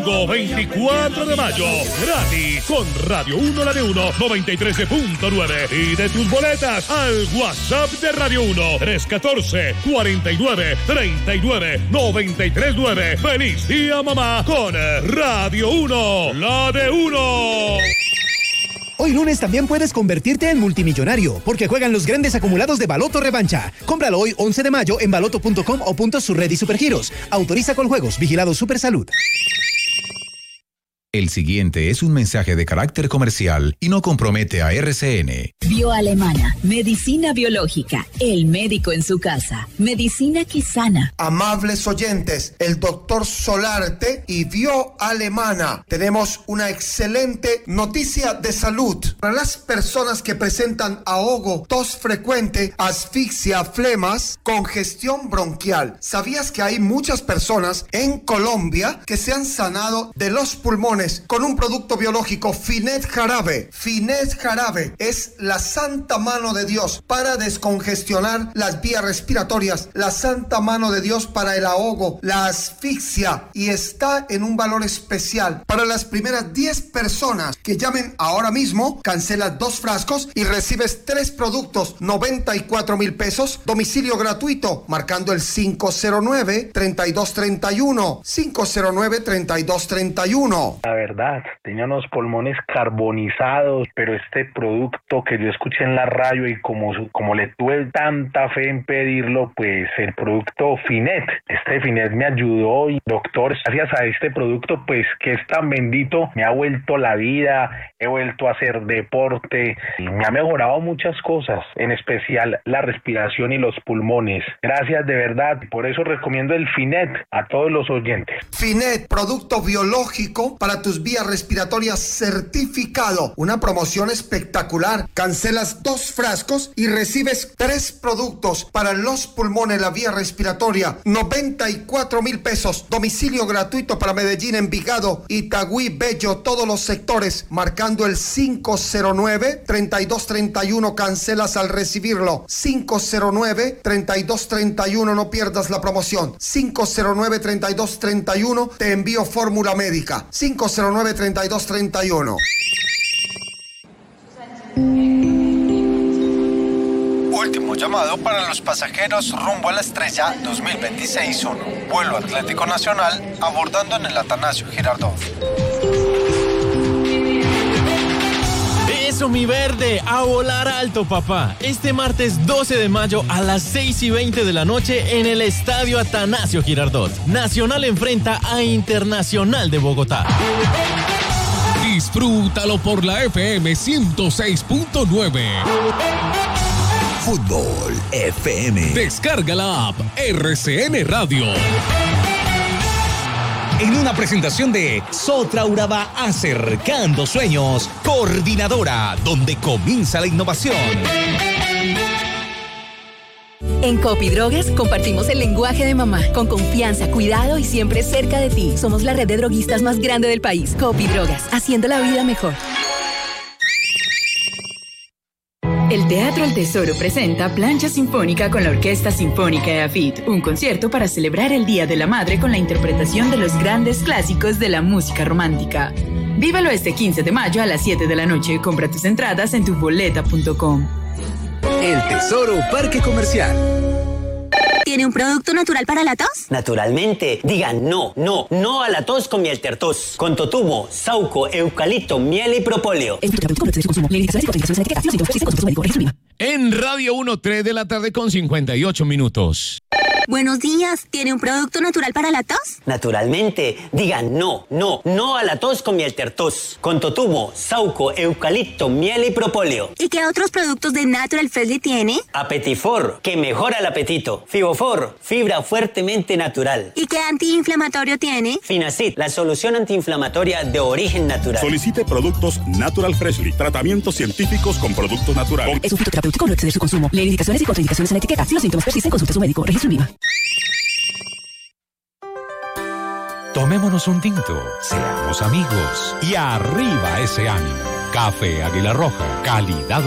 Domingo 24 de mayo, gratis, con Radio 1 La de 1, 93.9. Y de tus boletas al WhatsApp de Radio 1, 314-49-39-939. ¡Feliz día, mamá! Con Radio 1, La de 1. Hoy lunes también puedes convertirte en multimillonario, porque juegan los grandes acumulados de Baloto Revancha. Cómpralo hoy 11 de mayo en baloto.com o puntos Surred y Supergiros. Autoriza con juegos, vigilado Supersalud. El siguiente es un mensaje de carácter comercial y no compromete a RCN. Bioalemana, medicina biológica, el médico en su casa, medicina que sana. Amables oyentes, el doctor Solarte y Bioalemana. Tenemos una excelente noticia de salud. Para las personas que presentan ahogo, tos frecuente, asfixia, flemas, congestión bronquial. ¿Sabías que hay muchas personas en Colombia que se han sanado de los pulmones con un producto biológico, Finet Jarabe? Finet Jarabe es la santa mano de Dios para descongestionar las vías respiratorias, la santa mano de Dios para el ahogo, la asfixia, y está en un valor especial. Para las primeras 10 personas que llamen ahora mismo, cancelas 2 frascos y recibes 3 productos, 94,000 pesos, domicilio gratuito, marcando el 509-3231, 509-3231. La verdad, tenía unos pulmones carbonizados, pero este producto que yo escuché en la radio y como le tuve tanta fe en pedirlo, pues el producto Finet, este Finet me ayudó, y doctor, gracias a este producto, pues que es tan bendito, me ha vuelto la vida, he vuelto a hacer deporte y me ha mejorado muchas cosas, en especial la respiración y los pulmones. Gracias de verdad, por eso recomiendo el Finet a todos los oyentes. Finet, producto biológico para tus vías respiratorias certificado. Una promoción espectacular. Cancelas 2 frascos y recibes 3 productos para los pulmones, la vía respiratoria. 94,000 pesos. Domicilio gratuito para Medellín, Envigado, Itagüí, Bello, todos los sectores. Marcando el 509-3231. Cancelas al recibirlo. 509-3231. No pierdas la promoción. 509-3231. Te envío fórmula médica. 509-3231. Último llamado para los pasajeros rumbo a la Estrella 2026-1. Vuelo Atlético Nacional abordando en el Atanasio Girardot. Eso, mi verde, a volar alto, papá. Este martes 12 de mayo a las 6:20 de la noche en el Estadio Atanasio Girardot. Nacional enfrenta a Internacional de Bogotá. Disfrútalo por la FM 106.9. Fútbol FM. Descarga la app RCN Radio. En una presentación de Sotra Urabá, acercando sueños, coordinadora, donde comienza la innovación. En Copidrogas compartimos el lenguaje de mamá, con confianza, cuidado y siempre cerca de ti. Somos la red de droguistas más grande del país. Copidrogas, haciendo la vida mejor. El Teatro El Tesoro presenta Plancha Sinfónica con la Orquesta Sinfónica de AFIT, un concierto para celebrar el Día de la Madre con la interpretación de los grandes clásicos de la música romántica. Vívalo este 15 de mayo a las 7 de la noche. Compra tus entradas en tuboleta.com. El Tesoro Parque Comercial. ¿Tiene un producto natural para la tos? Naturalmente. Digan no a la tos con miel tertos. Con totumo, sauco, eucalipto, miel y propóleo. En Radio 1, 3 de la tarde con 58 minutos. Buenos días. ¿Tiene un producto natural para la tos? Naturalmente. Digan no a la tos con miel tertos. Con totumo, sauco, eucalipto, miel y propóleo. ¿Y qué otros productos de Natural Freshly tiene? Apetifor, que mejora el apetito. Fibofor, fibra fuertemente natural. ¿Y qué antiinflamatorio tiene? Finacid, la solución antiinflamatoria de origen natural. Solicite productos Natural Freshly. Tratamientos científicos con productos naturales. Es un fitoterapéutico, no exceder su consumo. Lee indicaciones y contraindicaciones en la etiqueta. Si los síntomas persisten, consulte a su médico. Registro INVIMA. Tomémonos un tinto, seamos amigos y arriba ese ánimo. Café Águila Roja, calidad